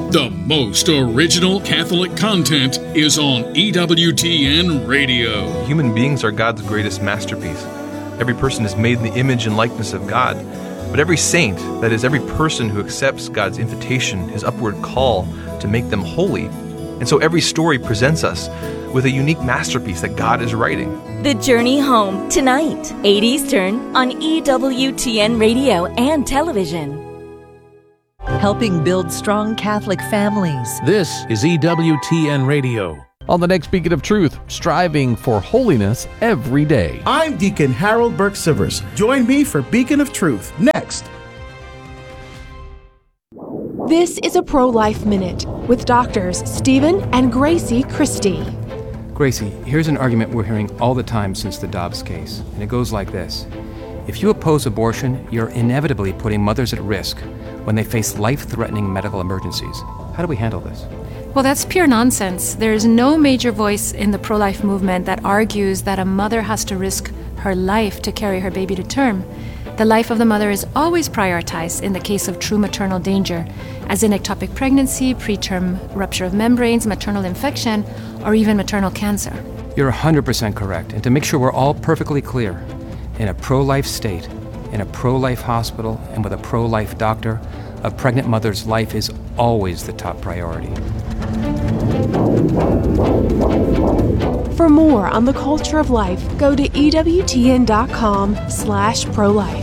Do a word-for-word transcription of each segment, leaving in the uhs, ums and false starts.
The most original Catholic content is on E W T N Radio. Human beings are God's greatest masterpiece. Every person is made in the image and likeness of God. But every saint, that is, every person who accepts God's invitation, his upward call to make them holy. And so every story presents us with a unique masterpiece that God is writing. The Journey Home, tonight, eight Eastern, on E W T N Radio and television. Helping build strong Catholic families. This is E W T N Radio. On the next Beacon of Truth, striving for holiness every day. I'm Deacon Harold Burke-Sivers. Join me for Beacon of Truth next. This is a Pro-Life Minute with doctors Stephen and Gracie Christie. Gracie, here's an argument we're hearing all the time since the Dobbs case, and it goes like this. If you oppose abortion, you're inevitably putting mothers at risk when they face life-threatening medical emergencies. How do we handle this? Well, that's pure nonsense. There is no major voice in the pro-life movement that argues that a mother has to risk her life to carry her baby to term. The life of the mother is always prioritized in the case of true maternal danger, as in ectopic pregnancy, preterm rupture of membranes, maternal infection, or even maternal cancer. You're one hundred percent correct. And to make sure we're all perfectly clear, in a pro-life state, in a pro-life hospital, and with a pro-life doctor, a pregnant mother's life is always the top priority. For more on the culture of life, go to ewtn.com slash pro-life.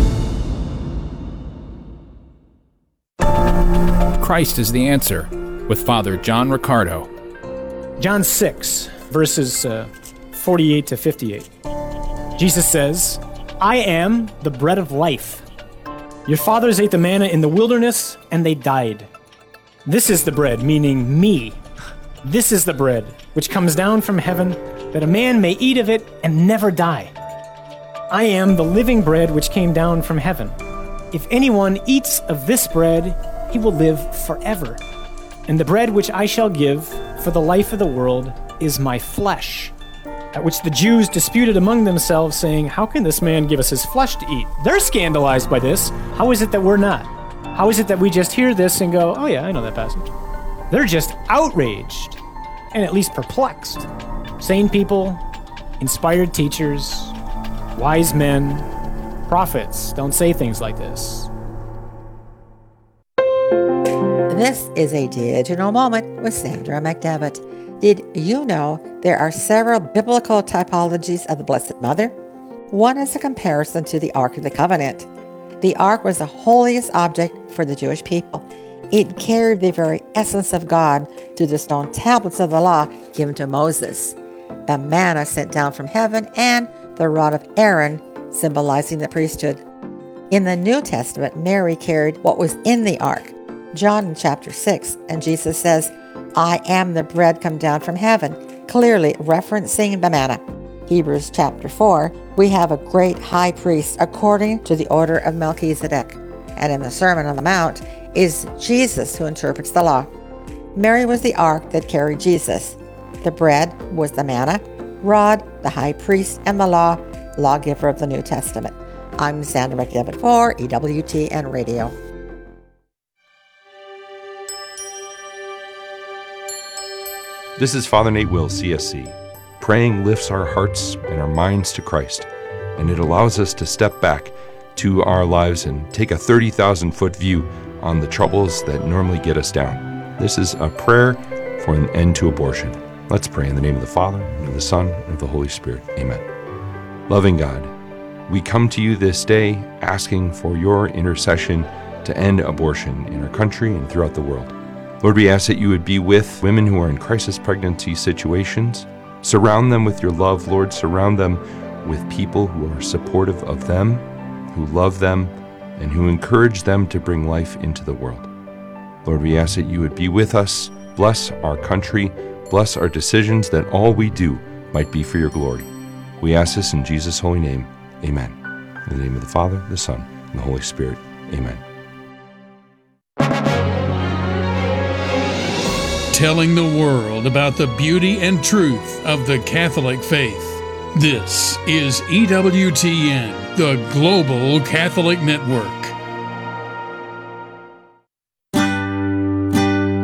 Christ is the answer, with Father John Riccardo. John six, verses uh, forty-eight to fifty-eight. Jesus says, I am the bread of life. Your fathers ate the manna in the wilderness, and they died. This is the bread, meaning me. This is the bread which comes down from heaven, that a man may eat of it and never die. I am the living bread which came down from heaven. If anyone eats of this bread, he will live forever. And the bread which I shall give for the life of the world is my flesh. At which the Jews disputed among themselves, saying, how can this man give us his flesh to eat? They're scandalized by this. How is it that we're not? How is it that we just hear this and go, oh yeah, I know that passage? They're just outraged and at least perplexed. Sane people, inspired teachers, wise men, prophets don't say things like this. This is a digital moment with Sandra McDevitt. Did you know there are several biblical typologies of the Blessed Mother? One is a comparison to the Ark of the Covenant. The Ark was the holiest object for the Jewish people. It carried the very essence of God through the stone tablets of the law given to Moses, the manna sent down from heaven, and the rod of Aaron, symbolizing the priesthood. In the New Testament, Mary carried what was in the Ark. John in chapter six, and Jesus says, I am the bread come down from heaven, clearly referencing the manna. Hebrews chapter four, we have a great high priest according to the order of Melchizedek. And in the Sermon on the Mount is Jesus who interprets the law. Mary was the ark that carried Jesus. The bread was the manna, rod, the high priest, and the law, lawgiver of the New Testament. I'm Sandra McDevitt for E W T N Radio. This is Father Nate Will, C S C. Praying lifts our hearts and our minds to Christ, and it allows us to step back to our lives and take a thirty thousand foot view on the troubles that normally get us down. This is a prayer for an end to abortion. Let's pray in the name of the Father, and of the Son, and of the Holy Spirit. Amen. Loving God, we come to you this day asking for your intercession to end abortion in our country and throughout the world. Lord, we ask that you would be with women who are in crisis pregnancy situations. Surround them with your love, Lord. Surround them with people who are supportive of them, who love them, and who encourage them to bring life into the world. Lord, we ask that you would be with us. Bless our country. Bless our decisions, that all we do might be for your glory. We ask this in Jesus' holy name. Amen. In the name of the Father, the Son, and the Holy Spirit. Amen. Telling the world about the beauty and truth of the Catholic faith. This is E W T N, the Global Catholic Network.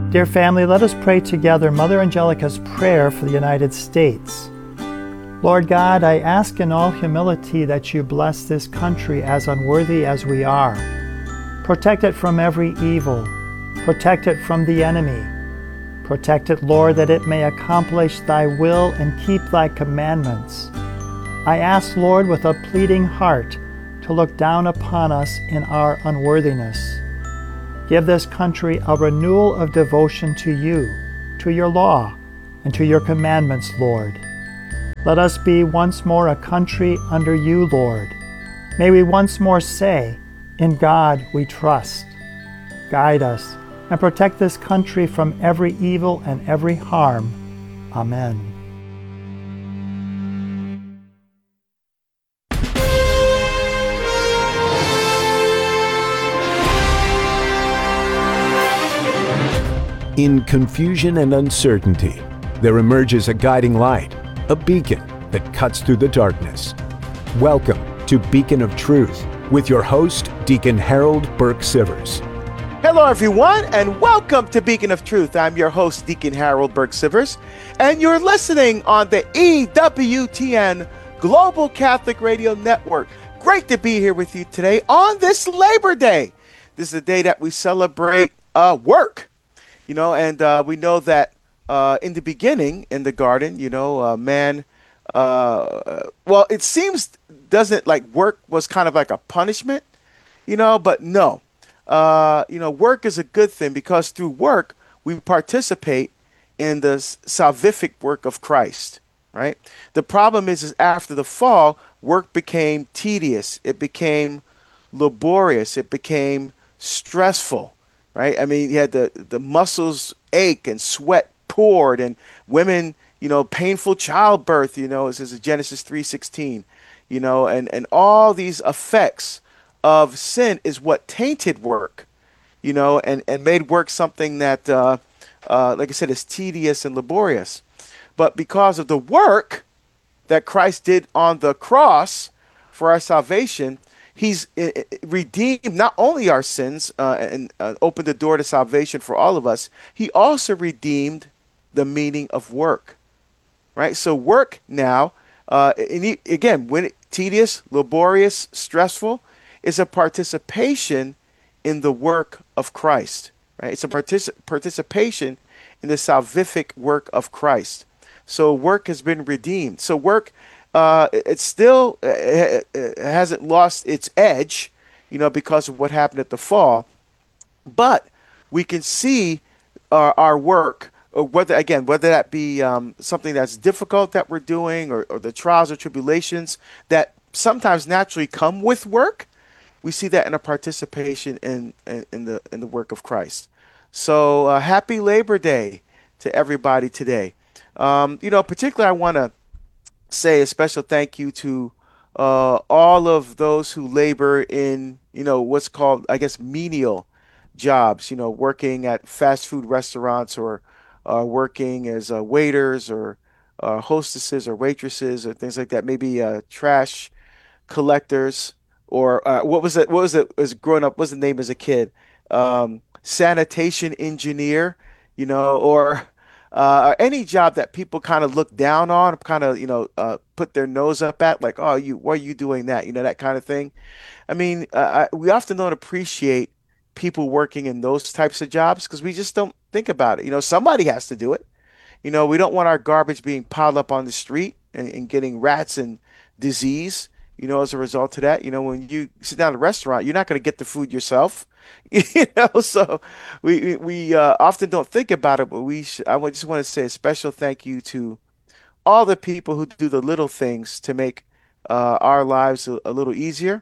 Dear family, let us pray together Mother Angelica's prayer for the United States. Lord God, I ask in all humility that you bless this country as unworthy as we are. Protect it from every evil. Protect it from the enemy. Protect it, Lord, that it may accomplish thy will and keep thy commandments. I ask, Lord, with a pleading heart, to look down upon us in our unworthiness. Give this country a renewal of devotion to you, to your law, and to your commandments, Lord. Let us be once more a country under you, Lord. May we once more say, in God we trust. Guide us and protect this country from every evil and every harm. Amen. In confusion and uncertainty, there emerges a guiding light, a beacon that cuts through the darkness. Welcome to Beacon of Truth with your host, Deacon Harold Burke Sivers. Hello, everyone, and welcome to Beacon of Truth. I'm your host, Deacon Harold Burke Sivers, and you're listening on the E W T N Global Catholic Radio Network. Great to be here with you today on this Labor Day. This is the day that we celebrate uh, work, you know, and uh, we know that Uh, in the beginning, in the garden, you know, uh, man, uh, well, it seems, doesn't like work was kind of like a punishment, you know, but no, uh, you know, work is a good thing because through work, we participate in the salvific work of Christ, right? The problem is, is after the fall, work became tedious. It became laborious. It became stressful, right? I mean, you had the, the muscles ache and sweat poured, and women, you know, painful childbirth, you know, this is Genesis three sixteen, you know, and, and all these effects of sin is what tainted work, you know, and, and made work something that, uh, uh, like I said, is tedious and laborious. But because of the work that Christ did on the cross for our salvation, he's uh, redeemed not only our sins uh, and uh, opened the door to salvation for all of us, he also redeemed the meaning of work, right? So work now, uh, and he, again, when it, tedious, laborious, stressful, is a participation in the work of Christ, right? It's a partic- participation in the salvific work of Christ. So work has been redeemed. So work, uh, it still uh, it hasn't lost its edge, you know, because of what happened at the fall, but we can see our, our work, or whether, again, whether that be um, something that's difficult that we're doing, or, or the trials or tribulations that sometimes naturally come with work, we see that in a participation in, in, in the in the work of Christ. So uh, happy Labor Day to everybody today. Um, you know, particularly I want to say a special thank you to uh, all of those who labor in, you know, what's called, I guess, menial jobs, you know, working at fast food restaurants, or Uh, working as uh, waiters, or uh, hostesses, or waitresses, or things like that. Maybe uh, trash collectors, or uh, what was it? What was it? Was growing up? What was the name as a kid? Um, sanitation engineer, you know, or uh, any job that people kind of look down on, kind of, you know, uh, put their nose up at, like, oh, you, why are you doing that? You know, that kind of thing. I mean, uh, I, we often don't appreciate people working in those types of jobs because we just don't think about it. You know, somebody has to do it. You know, we don't want our garbage being piled up on the street and, and getting rats and disease, you know, as a result of that. You know, when you sit down at a restaurant, you're not going to get the food yourself, you know, so we we uh, often don't think about it, but we sh- I just want to say a special thank you to all the people who do the little things to make uh, our lives a, a little easier,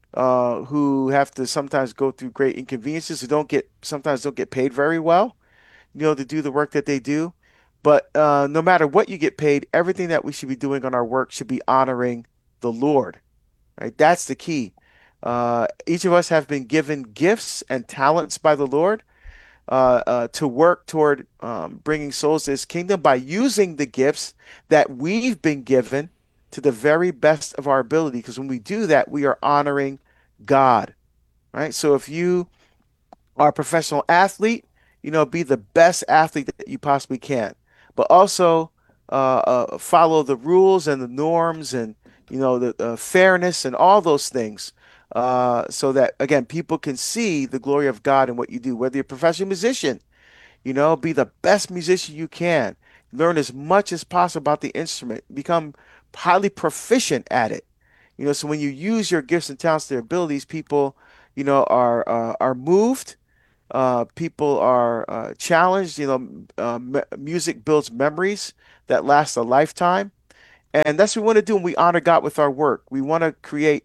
uh, who have to sometimes go through great inconveniences, who don't get, sometimes don't get paid very well, you know, to do the work that they do. But uh, no matter what you get paid, everything that we should be doing on our work should be honoring the Lord, right? That's the key. Uh, each of us have been given gifts and talents by the Lord uh, uh, to work toward um, bringing souls to his kingdom by using the gifts that we've been given to the very best of our ability. Because when we do that, we are honoring God, right? So if you are a professional athlete, you know, be the best athlete that you possibly can, but also uh, uh, follow the rules and the norms and, you know, the uh, fairness and all those things. Uh, so that, again, people can see the glory of God in what you do, whether you're a professional musician, you know, be the best musician you can, learn as much as possible about the instrument, become highly proficient at it. You know, so when you use your gifts and talents, their abilities, people, you know, are uh, are moved. Uh, people are uh, challenged. You know, uh, m- music builds memories that last a lifetime, and that's what we want to do when we honor God with our work. We want to create,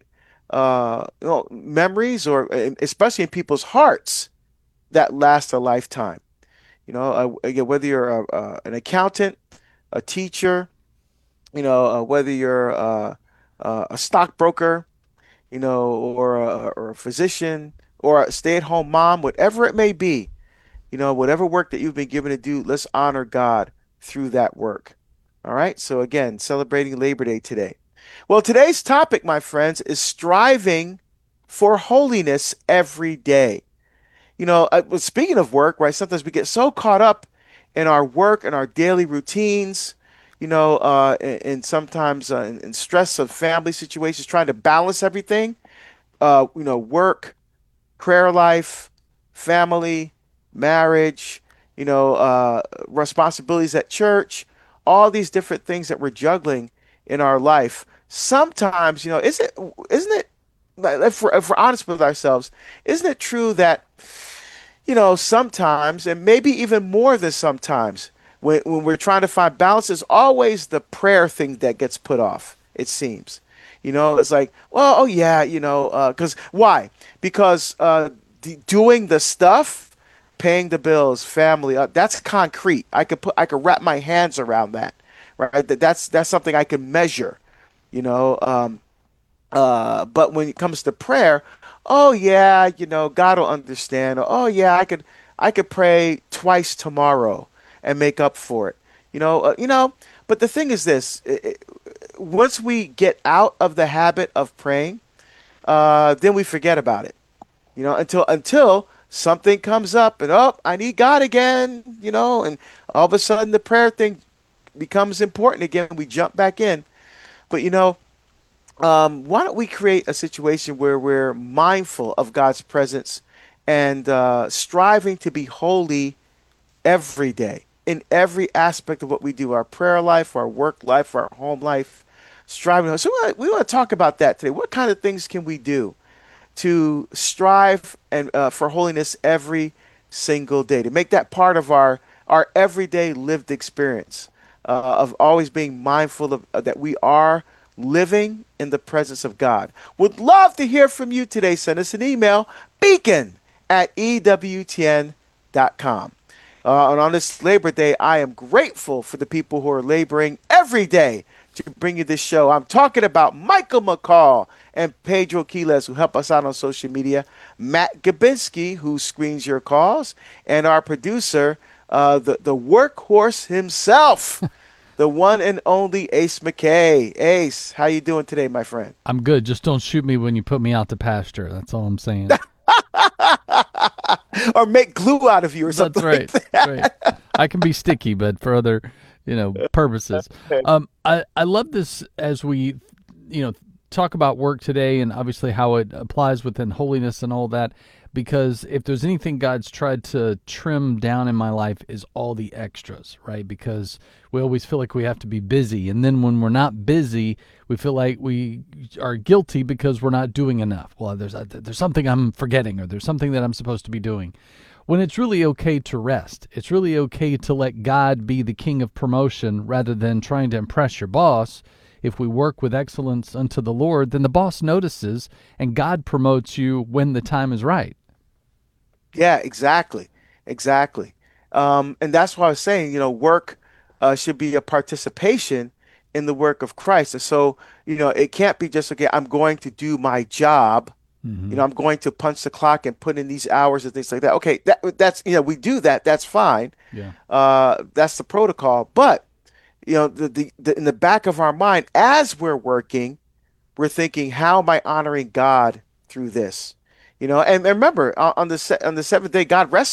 uh, you know, memories, or especially in people's hearts, that last a lifetime. You know, uh, again, whether you're a, uh, an accountant, a teacher, you know, uh, whether you're uh, uh, a stockbroker, you know, or a, or a physician, or a stay-at-home mom, whatever it may be, you know, whatever work that you've been given to do, let's honor God through that work. All right. So again, celebrating Labor Day today. Well, today's topic, my friends, is striving for holiness every day. You know, uh, well, speaking of work, right? Sometimes we get so caught up in our work and our daily routines, you know, uh, and, and sometimes uh, in, in stress of family situations, trying to balance everything, uh, you know, work, prayer life, family, marriage, you know, uh, responsibilities at church, all these different things that we're juggling in our life. Sometimes, you know, is it, isn't it, if we're, if we're honest with ourselves, isn't it true that, you know, sometimes, and maybe even more than sometimes, when, when we're trying to find balance, it's always the prayer thing that gets put off, it seems. You know, it's like, well, oh yeah, you know, because uh, why? Because uh, the, doing the stuff, paying the bills, family, uh, that's concrete. I could put, I could wrap my hands around that, right? That that's that's something I can measure, you know. Um, uh, but when it comes to prayer, oh yeah, you know, God will understand. Or, oh yeah, I could I could pray twice tomorrow and make up for it. You know, uh, you know. But the thing is this: it, it, once we get out of the habit of praying, uh, then we forget about it. You know, until until something comes up and oh, I need God again. You know, and all of a sudden the prayer thing becomes important again. We jump back in. But you know. Um, why don't we create a situation where we're mindful of God's presence and uh, striving to be holy every day in every aspect of what we do, our prayer life, our work life, our home life, striving. So we want to talk about that today. What kind of things can we do to strive and uh, for holiness every single day, to make that part of our, our everyday lived experience uh, of always being mindful of uh, that we are living in the presence of God. Would love to hear from you today. Send us an email, beacon at E W T N dot com. Uh, and on this Labor Day, I am grateful for the people who are laboring every day to bring you this show. I'm talking about Michael McCall and Pedro Quiles, who help us out on social media, Matt Gabinski, who screens your calls, and our producer, uh, the, the workhorse himself, the one and only Ace McKay. Ace, how you doing today, my friend? I'm good. Just don't shoot me when you put me out to pasture. That's all I'm saying. Or make glue out of you or something. That's right. Like that. Right. I can be sticky, but for other, you know, purposes. Um, I, I love this as we, you know, talk about work today and obviously how it applies within holiness and all that. Because if there's anything God's tried to trim down in my life is all the extras, right? Because we always feel like we have to be busy. And then when we're not busy, we feel like we are guilty because we're not doing enough. Well, there's a, there's something I'm forgetting, or there's something that I'm supposed to be doing. When it's really okay to rest. It's really okay to let God be the king of promotion rather than trying to impress your boss. If we work with excellence unto the Lord, then the boss notices and God promotes you when the time is right. Yeah, exactly. Exactly. Um, and that's why I was saying, you know, work uh, should be a participation in the work of Christ. And so, you know, it can't be just, okay, I'm going to do my job. Mm-hmm. You know, I'm going to punch the clock and put in these hours and things like that. Okay, that that's, you know, we do that. That's fine. Yeah. Uh, that's the protocol. But, you know, the, the, the in the back of our mind, as we're working, we're thinking, how am I honoring God through this? You know, and, and remember, on the se- on the seventh day, God rested.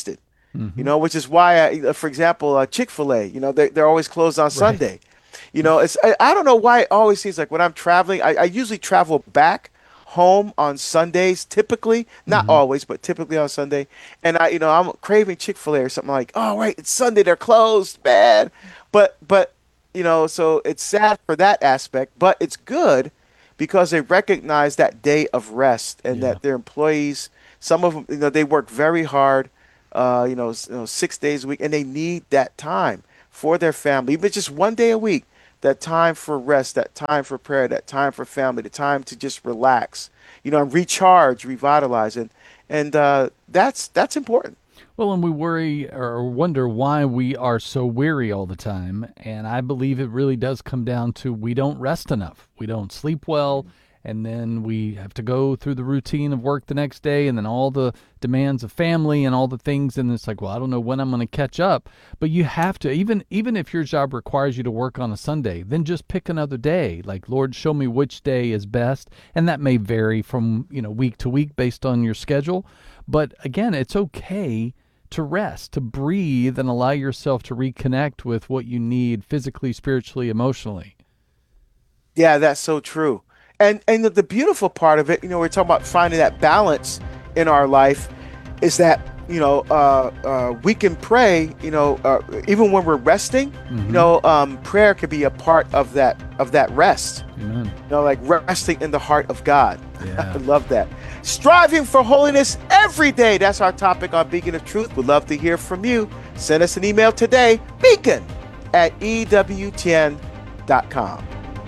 Mm-hmm. You know, which is why, I, for example, uh, Chick-fil-A, you know, they, they're always closed on right. Sunday. You know, it's I, I don't know why it always seems like when I'm traveling, I, I usually travel back home on Sundays, typically, not mm-hmm. always, but typically on Sunday. And I, you know, I'm craving Chick-fil-A or something like, oh, right, it's Sunday, they're closed, man. But, but, you know, so it's sad for that aspect, but it's good because they recognize that day of rest and yeah. that their employees, some of them, you know, they work very hard, uh, you know, you know, six days a week, and they need that time for their family, even just one day a week. That time for rest, that time for prayer, that time for family, the time to just relax, you know, and recharge, revitalize, and and uh, that's that's important. Well, and we worry or wonder why we are so weary all the time, and I believe it really does come down to we don't rest enough, we don't sleep well, and then we have to go through the routine of work the next day, and then all the demands of family and all the things, and it's like, well, I don't know when I'm going to catch up. But you have to, even even if your job requires you to work on a Sunday, then just pick another day. Like, Lord, show me which day is best, and that may vary from, you know, week to week based on your schedule. But again, it's okay to rest, to breathe, and allow yourself to reconnect with what you need physically, spiritually, emotionally. Yeah, that's so true. And and the, the beautiful part of it, you know, we're talking about finding that balance in our life, is that, you know, uh, uh, we can pray, you know, uh, even when we're resting, mm-hmm. you know, um, prayer can be a part of that of that rest. Amen. You know, like resting in the heart of God. Yeah. I love that. Striving for holiness every day. That's our topic on Beacon of Truth. We'd love to hear from you. Send us an email today, beacon at E W T N dot com.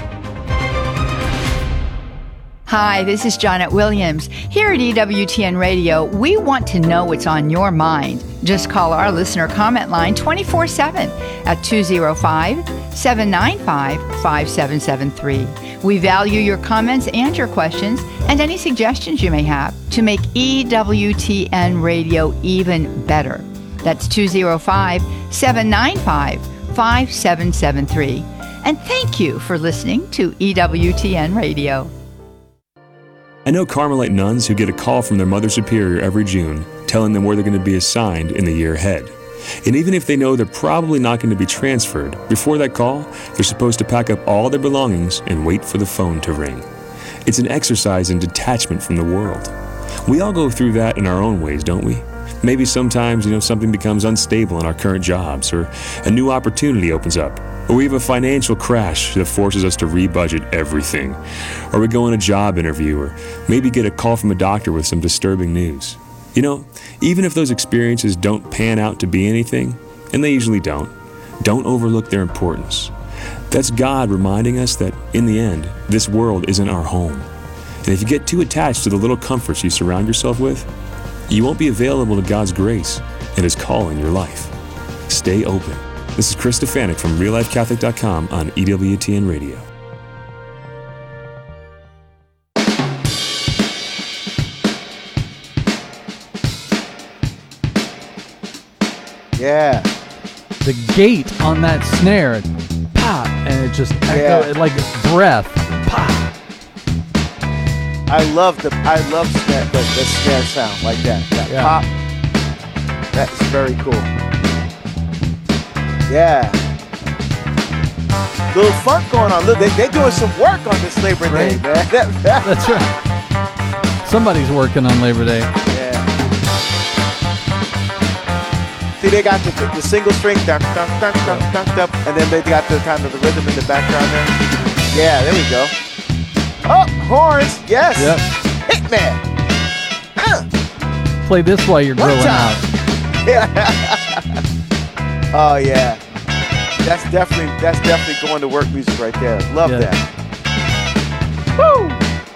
Hi, this is Janet Williams. Here at E W T N Radio, we want to know what's on your mind. Just call our listener comment line twenty-four seven at two oh five, seven nine five, five seven seven three. We value your comments and your questions and any suggestions you may have to make E W T N Radio even better. That's two oh five, seven nine five, five seven seven three. And thank you for listening to E W T N Radio. I know Carmelite nuns who get a call from their Mother Superior every June telling them where they're going to be assigned in the year ahead. And even if they know they're probably not going to be transferred, before that call, they're supposed to pack up all their belongings and wait for the phone to ring. It's an exercise in detachment from the world. We all go through that in our own ways, don't we? Maybe sometimes, you know, something becomes unstable in our current jobs, or a new opportunity opens up, or we have a financial crash that forces us to rebudget everything, or we go on a job interview, or maybe get a call from a doctor with some disturbing news. You know, even if those experiences don't pan out to be anything, and they usually don't, don't overlook their importance. That's God reminding us that, in the end, this world isn't our home. And if you get too attached to the little comforts you surround yourself with, you won't be available to God's grace and His call in your life. Stay open. This is Chris Stefanik from real life catholic dot com on E W T N Radio. Yeah. The gate on that snare, pop, and it just echo, Yeah. like breath, pop. I love the I love snare, the, the snare sound like that. That Yeah. pop. That's very cool. Yeah. Little funk going on. Look, they, they're doing some work on this Labor Day, Right. man. That- that- That's right. Somebody's working on Labor Day. Yeah. See, they got the, the, the single string, dun, dun, dun, dun, dun, dun, and then they got the kind of the rhythm in the background there. Yeah, there we go. Oh, horns, yes. Yep. Hitman. Play this while you're One grilling time. out. Oh yeah, that's definitely that's definitely going to work music right there. Love Yeah. that. Woo!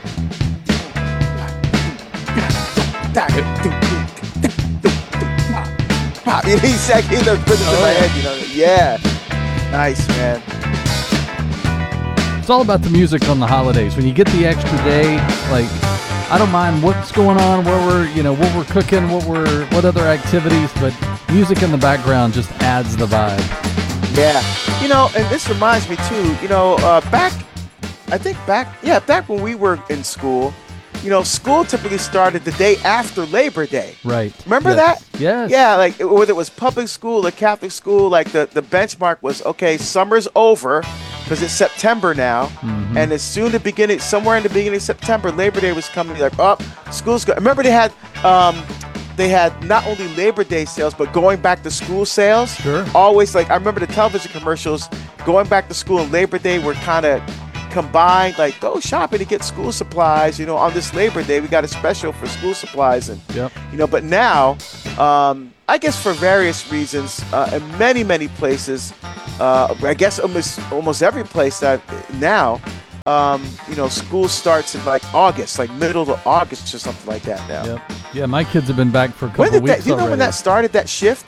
He's second, the rhythm in my head, you know. Yeah, nice man. It's all about the music on the holidays. When you get the extra day, like, I don't mind what's going on, where we're, you know, what we're cooking, what we're, what other activities, but music in the background just adds the vibe. Yeah, you know, and this reminds me too. You know, uh, back, I think back, yeah, back when we were in school, you know, school typically started the day after Labor Day. Right. Remember yes. that? Yes. Yeah, like whether it was public school or Catholic school, like the, the benchmark was, okay, summer's over because it's September now. Mm-hmm. And as soon the beginning, somewhere in the beginning of September, Labor Day was coming. Like, oh, school's good. Remember they had, um, they had not only Labor Day sales, but going back to school sales. Sure. Always like, I remember the television commercials, going back to school and Labor Day were kind of combined, like go shopping to get school supplies. You know, on this Labor Day, we got a special for school supplies. And, yep. you know, but now, um, I guess for various reasons, uh, in many, many places, uh, I guess almost, almost every place that now, Um, you know, school starts in like August, like middle of August or something like that now. Yep. Yeah, my kids have been back for a couple when did weeks that, do you know already. when that started, that shift?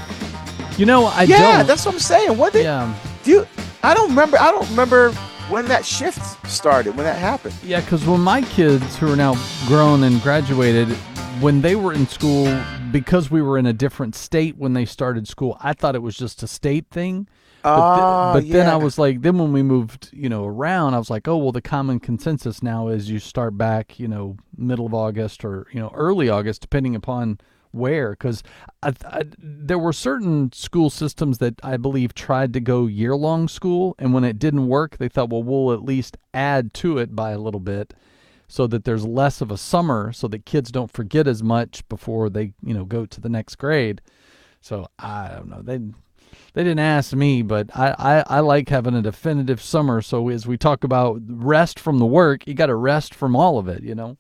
You know, I yeah, don't. that's what I'm saying. What did, yeah. do you, I don't remember. I don't remember when that shift started, when that happened. Yeah, because when my kids, who are now grown and graduated, when they were in school, because we were in a different state when they started school, I thought it was just a state thing. But, th- Oh, but then yeah. I was like, then when we moved, you know, around, I was like, oh, well, the common consensus now is you start back, you know, middle of August or, you know, early August, depending upon where. Because I, I, there were certain school systems that I believe tried to go year-long school. And when it didn't work, they thought, well, we'll at least add to it by a little bit so that there's less of a summer so that kids don't forget as much before they, you know, go to the next grade. So I don't know. They... They didn't ask me, but I, I, I like having a definitive summer. So as we talk about rest from the work, you got to rest from all of it, you know?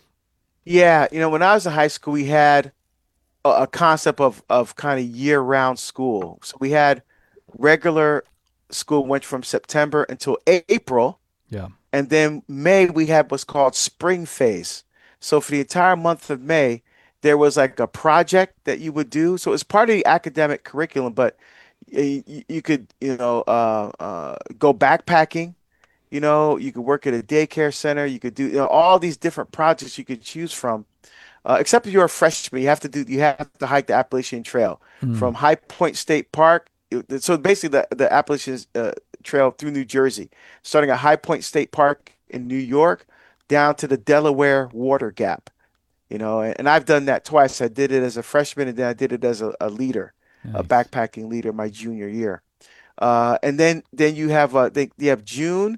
Yeah, you know, when I was in high school, we had a, a concept of, of kind of year-round school. So we had regular school went from September until April. Yeah. And then May, we had what's called spring phase. So for the entire month of May, there was like a project that you would do. So it was part of the academic curriculum, but you, you could, you know, uh, uh, go backpacking, you know, you could work at a daycare center. You could do, you know, all these different projects you could choose from. Uh, except if you're a freshman, you have to do, you have to hike the Appalachian Trail Mm. from High Point State Park. It- So basically the, the Appalachian uh, Trail through New Jersey, starting at High Point State Park in New York, down to the Delaware Water Gap. You know, and, and I've done that twice. I did it as a freshman, and then I did it as a, a leader, a backpacking leader my junior year. Uh, and then then you have uh, they, you have June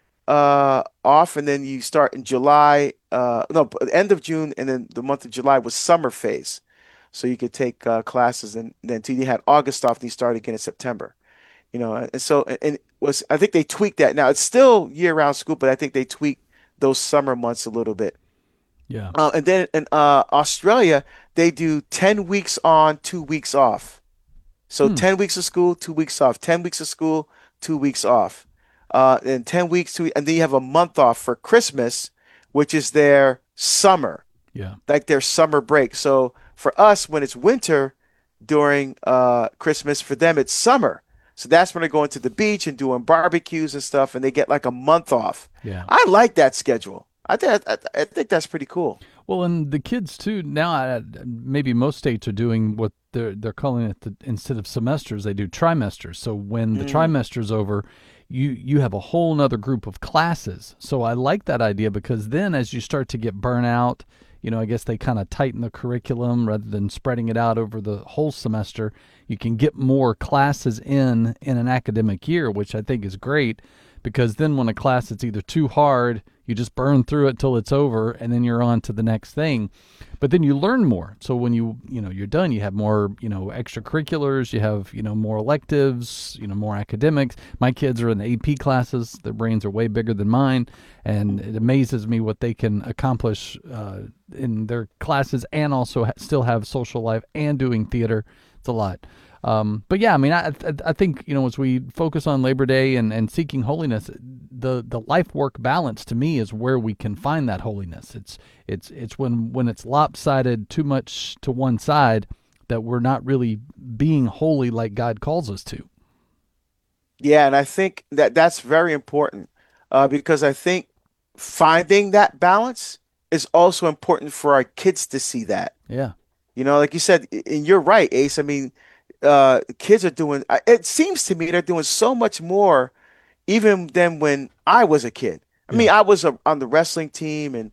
uh, off, and then you start in July. Uh, no, end of June, and then the month of July was summer phase. So you could take uh, classes, and then until you had August off, and you started again in September. You know, and so and it was I think they tweaked that. Now it's still year-round school, but I think they tweaked those summer months a little bit. Yeah. Uh, and then in uh, Australia, they do ten weeks on, two weeks off. So Hmm. ten weeks of school, two weeks off. ten weeks of school, two weeks off. Uh, and ten weeks, two, and then you have a month off for Christmas, which is their summer, Yeah. like their summer break. So for us, when it's winter during uh, Christmas, for them, it's summer. So that's when they're going to the beach and doing barbecues and stuff, and they get like a month off. Yeah. I like that schedule. I think I, I think that's pretty cool. Well, and the kids too. Now, uh, maybe most states are doing what they're they're calling it the, instead of semesters, they do trimesters. So when the Mm. trimester's over, you you have a whole nother group of classes. So I like that idea because then as you start to get burnout, you know, I guess they kind of tighten the curriculum rather than spreading it out over the whole semester. You can get more classes in in an academic year, which I think is great because then when a class is either too hard, you just burn through it till it's over, and then you're on to the next thing. But then you learn more. So when you you know you're done, you have more you know extracurriculars, you have you know more electives, you know more academics. My kids are in the A P classes; their brains are way bigger than mine, and it amazes me what they can accomplish uh, in their classes, and also ha- still have social life and doing theater. It's a lot. Um, but yeah, I mean, I, I I think, you know, as we focus on Labor Day and, and seeking holiness, the, the life-work balance to me is where we can find that holiness. It's it's it's when, when it's lopsided too much to one side that we're not really being holy like God calls us to. Yeah, and I think that that's very important uh, because I think finding that balance is also important for our kids to see that. Yeah. You know, like you said, and you're right, Ace. I mean, uh, kids are doing, it seems to me they're doing so much more even than when I was a kid. I mean, I was a, on the wrestling team and,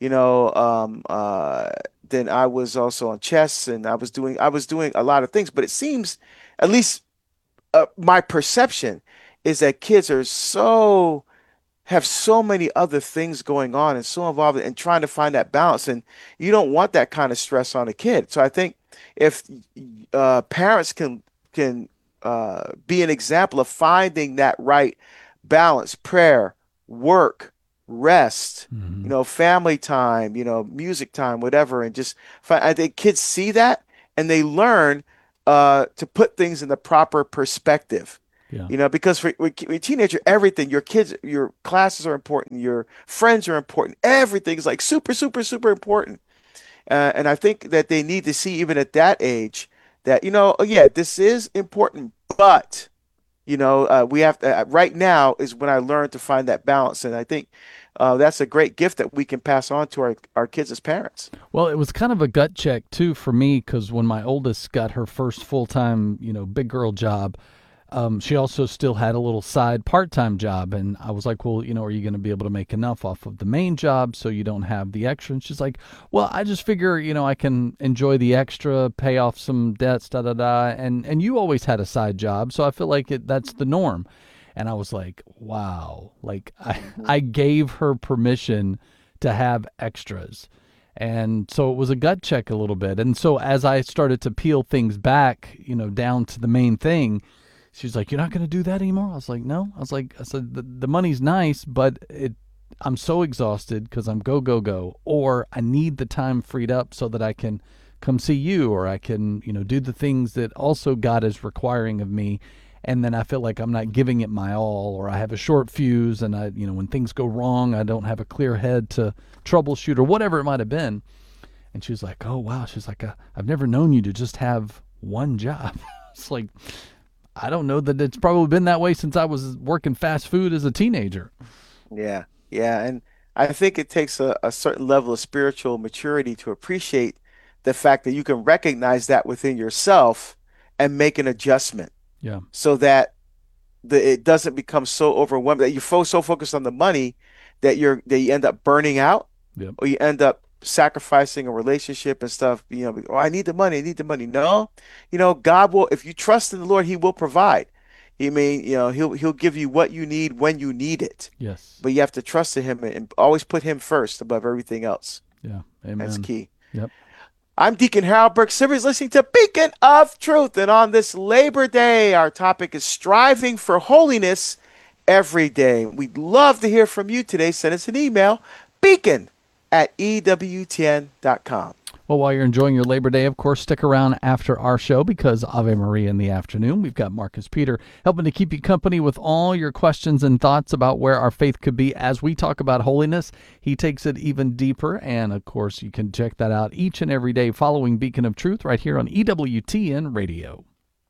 you know, um, uh, then I was also on chess, and I was doing I was doing a lot of things. But it seems, at least uh, my perception is that kids are so have so many other things going on and so involved in trying to find that balance, and you don't want that kind of stress on a kid. So I think if uh, parents can can uh, be an example of finding that right balance, prayer, work, rest, you know, family time, you know, music time, whatever, and just find, I think kids see that and they learn uh, to put things in the proper perspective. Yeah. You know, because for, for a teenager, everything, your kids, your classes are important, your friends are important, everything is like super, super, super important. Uh, and I think that they need to see, even at that age, that, you know, oh, yeah, this is important, but, you know, uh, we have to, uh, right now is when I learned to find that balance. And I think uh, that's a great gift that we can pass on to our, our kids as parents. Well, it was kind of a gut check, too, for me, because when my oldest got her first full-time, you know, big girl job, Um, she also still had a little side part-time job, and I was like, well, you know, are you going to be able to make enough off of the main job so you don't have the extra? And she's like, well, I just figure, you know, I can enjoy the extra, pay off some debts, da-da-da, and, and you always had a side job, so I feel like it, that's the norm. And I was like, wow, like I, I gave her permission to have extras. And so it was a gut check a little bit. And so as I started to peel things back, you know, down to the main thing, she's like, you're not going to do that anymore? I was like, no. I was like, I said, the, the money's nice, but it, I'm so exhausted because I'm go, go, go. Or I need the time freed up so that I can come see you, or I can, you know, do the things that also God is requiring of me. And then I feel like I'm not giving it my all, or I have a short fuse, and I, you know, when things go wrong, I don't have a clear head to troubleshoot, or whatever it might have been. And she was like, oh, wow. She's like, I've never known you to just have one job. It's like, I don't know that it's probably been that way since I was working fast food as a teenager. Yeah, yeah. And I think it takes a, a certain level of spiritual maturity to appreciate the fact that you can recognize that within yourself and make an adjustment. Yeah. So that the, it doesn't become so overwhelming, that you're fo- so focused on the money that you're that you end up burning out, yep. or you end up sacrificing a relationship and stuff. You know, oh, I need the money, I need the money. No, you know, God will, if you trust in the Lord, He will provide. He mean, you know, he'll he'll give you what you need when you need it. Yes. But you have to trust in Him and always put Him first above everything else. Yeah. Amen. That's key. Yep. I'm Deacon Harold Burke Sivers, listening to Beacon of Truth. And on this Labor Day, our topic is striving for holiness every day. We'd love to hear from you today. Send us an email, beacon at E W T N dot com. Well, while you're enjoying your Labor Day, of course, stick around after our show, because Ave Maria in the afternoon. We've got Marcus Peter helping to keep you company with all your questions and thoughts about where our faith could be as we talk about holiness. He takes it even deeper, and, of course, you can check that out each and every day following Beacon of Truth right here on E W T N Radio.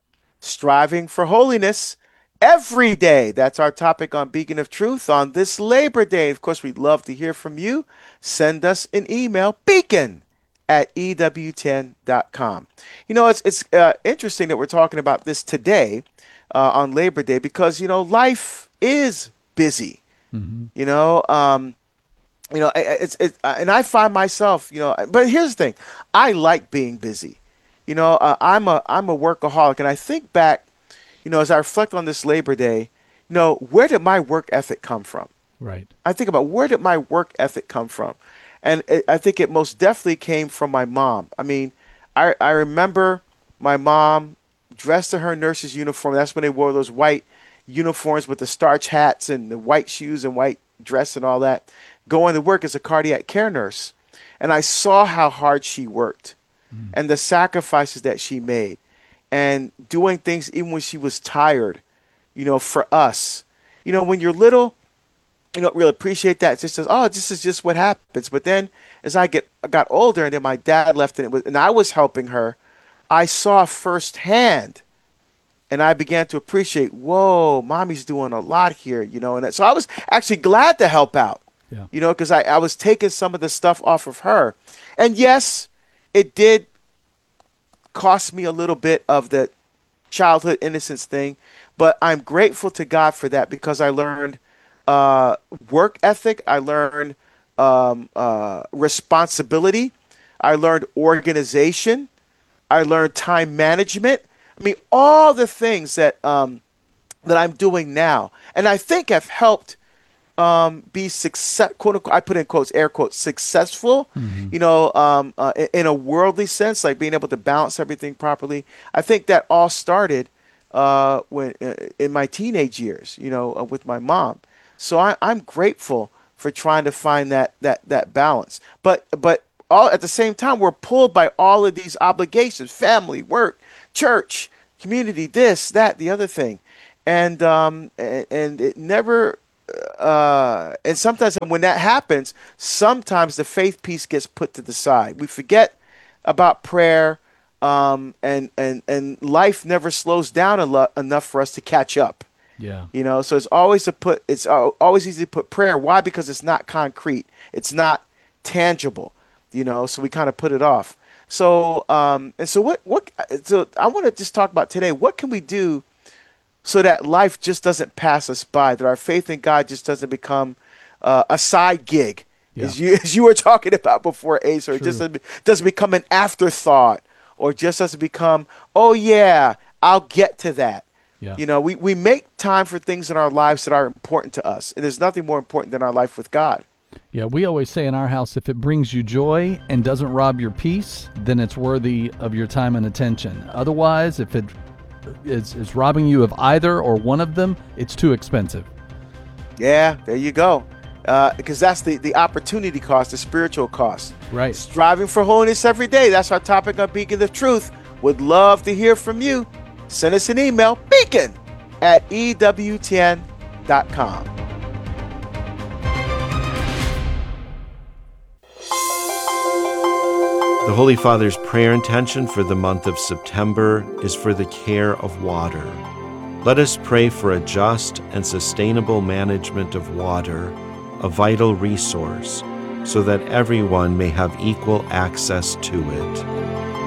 Striving for holiness every day. That's our topic on Beacon of Truth on this Labor Day. Of course, we'd love to hear from you. Send us an email, beacon at E W T N dot com. You know, it's it's uh, interesting that we're talking about this today uh, on Labor Day, because, you know, life is busy. Mm-hmm. You know, um, you know, it's it, and I find myself, you know, but here's the thing: I like being busy. You know, uh, I'm a I'm a workaholic, and I think back, you know, as I reflect on this Labor Day, you know, where did my work ethic come from? Right. I think about, where did my work ethic come from? And it, I think it most definitely came from my mom. I mean, I, I remember my mom dressed in her nurse's uniform. That's when they wore those white uniforms with the starch hats and the white shoes and white dress and all that, going to work as a cardiac care nurse. And I saw how hard she worked mm. and the sacrifices that she made, and doing things even when she was tired, you know, for us. You know, when you're little, you don't really appreciate that. It's just says, oh, this is just what happens. But then as I get I got older, and then my dad left, and it was, and I was helping her, I saw firsthand, and I began to appreciate, whoa, mommy's doing a lot here, you know. And so I was actually glad to help out, yeah. you know, because I, I was taking some of the stuff off of her. And yes, it did cost me a little bit of the childhood innocence thing, but I'm grateful to God for that, because I learned uh, work ethic. I learned um, uh, responsibility. I learned organization. I learned time management. I mean, all the things that um, that I'm doing now, and I think have helped um, be success. Quote unquote, I put in quotes, air quotes, successful. Mm-hmm. You know, um, uh, in, in a worldly sense, like being able to balance everything properly. I think that all started uh, when uh, in my teenage years. You know, uh, with my mom. So I, I'm grateful for trying to find that that that balance. But but all at the same time, we're pulled by all of these obligations: family, work, church, community, this, that, the other thing, and um and, and it never. Uh, and sometimes when that happens, sometimes the faith piece gets put to the side. We forget about prayer, um, and and and life never slows down elo- enough for us to catch up. Yeah. You know, so it's always to put, it's always easy to put prayer. Why? Because it's not concrete. It's not tangible, you know, so we kind of put it off. So, um, and so what, what, so I want to just talk about today, what can we do so that life just doesn't pass us by, that our faith in God just doesn't become uh, a side gig, yeah. as you, as you were talking about before, Ace, or it just doesn't, doesn't become an afterthought, or just doesn't become, oh yeah, I'll get to that. Yeah. You know, we, we make time for things in our lives that are important to us. And there's nothing more important than our life with God. Yeah, we always say in our house, if it brings you joy and doesn't rob your peace, then it's worthy of your time and attention. Otherwise, if it is, is robbing you of either or one of them, it's too expensive. Yeah, there you go. Uh, because that's the, the opportunity cost, the spiritual cost. Right. Striving for holiness every day. That's our topic on Beacon of Truth. Would love to hear from you. Send us an email, beacon at E W T N dot com. The Holy Father's prayer intention for the month of September is for the care of water. Let us pray for a just and sustainable management of water, a vital resource, so that everyone may have equal access to it.